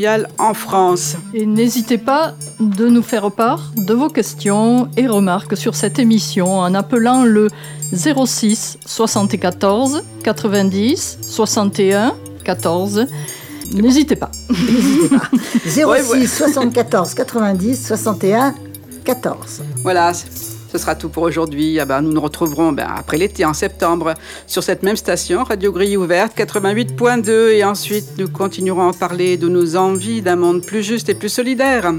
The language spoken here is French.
en France. Et n'hésitez pas de nous faire part de vos questions et remarques sur cette émission en appelant le 06 74 90 61 14. N'hésitez pas. N'hésitez pas. 06 74 90 61 14. Voilà, ce sera tout pour aujourd'hui. Nous nous retrouverons après l'été, en septembre, sur cette même station, Radio Grille Ouverte, 88.2. Et ensuite, nous continuerons à parler de nos envies d'un monde plus juste et plus solidaire.